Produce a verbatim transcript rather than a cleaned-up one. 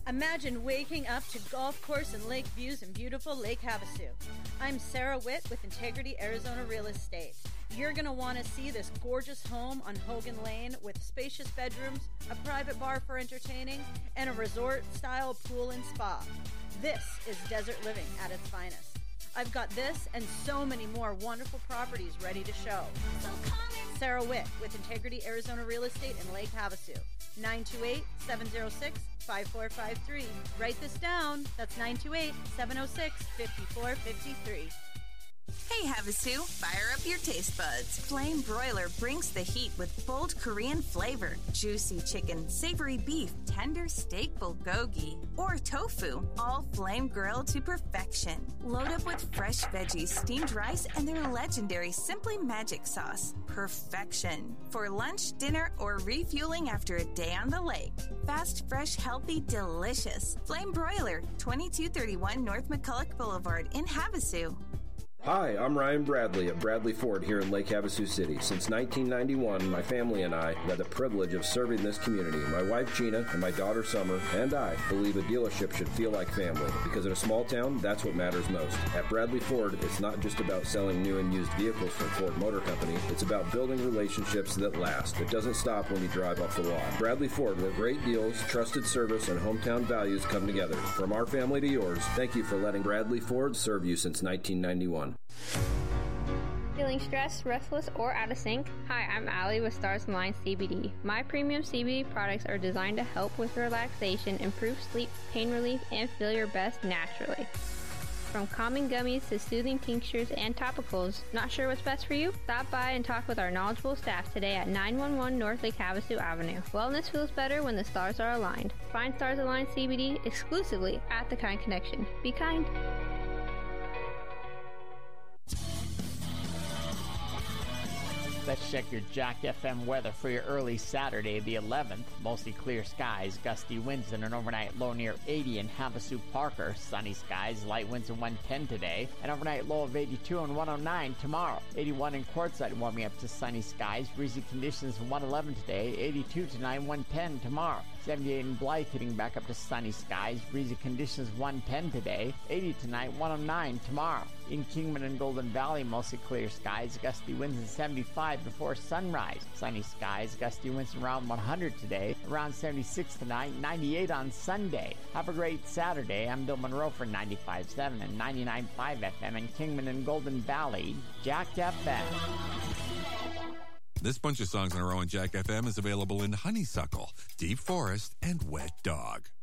Imagine waking up to golf course and lake views in beautiful Lake Havasu. I'm Sarah Witt with Integrity Arizona Real Estate. You're going to want to see this gorgeous home on Hogan Lane with spacious bedrooms, a private bar for entertaining, and a resort-style pool and spa. This is desert living at its finest. I've got this and so many more wonderful properties ready to show. Sarah Witt with Integrity Arizona Real Estate in Lake Havasu. nine two eight, seven oh six, five four five three. Write this down. That's nine two eight, seven oh six, five four five three. Hey Havasu, fire up your taste buds. Flame Broiler brings the heat with bold Korean flavor. Juicy chicken, savory beef, tender steak bulgogi, or tofu, all flame grilled to perfection. Load up with fresh veggies, steamed rice, and their legendary Simply Magic sauce. Perfection. For lunch, dinner, or refueling after a day on the lake. Fast, fresh, healthy, delicious. Flame Broiler, twenty-two thirty-one North McCulloch Boulevard in Havasu. Hi, I'm Ryan Bradley of Bradley Ford here in Lake Havasu City. Since nineteen ninety-one, my family and I have had the privilege of serving this community. My wife Gina and my daughter Summer and I believe a dealership should feel like family, because in a small town, that's what matters most. At Bradley Ford, it's not just about selling new and used vehicles from Ford Motor Company. It's about building relationships that last. It doesn't stop when you drive off the lot. Bradley Ford, where great deals, trusted service, and hometown values come together. From our family to yours, thank you for letting Bradley Ford serve you since nineteen ninety-one. Feeling stressed, restless, or out of sync? Hi, I'm Allie with Stars Align C B D. My premium C B D products are designed to help with relaxation, improve sleep, pain relief, and feel your best naturally. From calming gummies to soothing tinctures and topicals, not sure what's best for you? Stop by and talk with our knowledgeable staff today at nine one one North Lake Havasu Avenue. Wellness feels better when the stars are aligned. Find Stars Align C B D exclusively at The Kind Connection. Be kind. Let's check your Jack F M weather for your early Saturday, the eleventh. Mostly clear skies, gusty winds, and an overnight low near eighty in Havasu Parker. Sunny skies, light winds at one ten today. An overnight low of eighty-two and one oh nine tomorrow. eighty-one in Quartzsite, warming up to sunny skies. Breezy conditions one eleven today. eighty-two tonight, one ten tomorrow. seventy-eight in Blythe, hitting back up to sunny skies. Breezy conditions one ten today. eighty tonight, one oh nine tomorrow. In Kingman and Golden Valley, mostly clear skies, gusty winds at seventy-five before sunrise. Sunny skies, gusty winds around one hundred today, around seventy-six tonight, ninety-eight on Sunday. Have a great Saturday. I'm Bill Monroe for ninety-five point seven and ninety-nine point five F M in Kingman and Golden Valley. Jack F M. This bunch of songs in a row on Jack F M is available in Honeysuckle, Deep Forest, and Wet Dog.